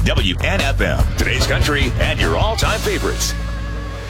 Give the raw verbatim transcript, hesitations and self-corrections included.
W N F M, today's country and your all-time favorites.